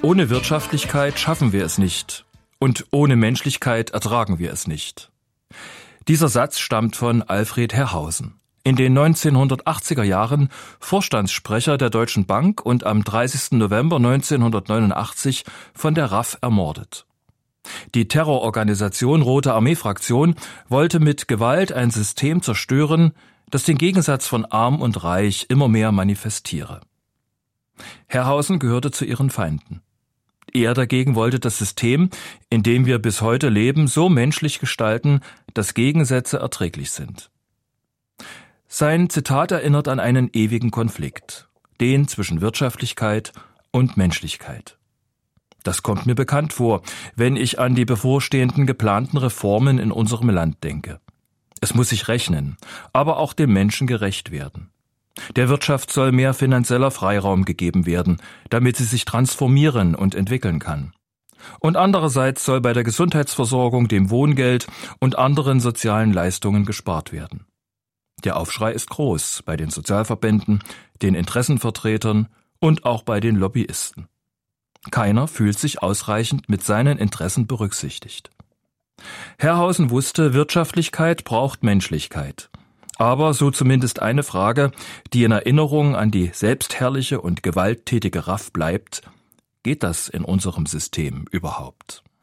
Ohne Wirtschaftlichkeit schaffen wir es nicht und ohne Menschlichkeit ertragen wir es nicht. Dieser Satz stammt von Alfred Herrhausen, in den 1980er Jahren Vorstandssprecher der Deutschen Bank und am 30. November 1989 von der RAF ermordet. Die Terrororganisation Rote Armee-Fraktion wollte mit Gewalt ein System zerstören, das den Gegensatz von Arm und Reich immer mehr manifestiere. Herrhausen gehörte zu ihren Feinden. Er dagegen wollte das System, in dem wir bis heute leben, so menschlich gestalten, dass Gegensätze erträglich sind. Sein Zitat erinnert an einen ewigen Konflikt, den zwischen Wirtschaftlichkeit und Menschlichkeit. Das kommt mir bekannt vor, wenn ich an die bevorstehenden geplanten Reformen in unserem Land denke. Es muss sich rechnen, aber auch dem Menschen gerecht werden. Der Wirtschaft soll mehr finanzieller Freiraum gegeben werden, damit sie sich transformieren und entwickeln kann. Und andererseits soll bei der Gesundheitsversorgung, dem Wohngeld und anderen sozialen Leistungen gespart werden. Der Aufschrei ist groß bei den Sozialverbänden, den Interessenvertretern und auch bei den Lobbyisten. Keiner fühlt sich ausreichend mit seinen Interessen berücksichtigt. Herrhausen wusste, Wirtschaftlichkeit braucht Menschlichkeit. Aber so zumindest eine Frage, die in Erinnerung an die selbstherrliche und gewalttätige RAF bleibt: Geht das in unserem System überhaupt?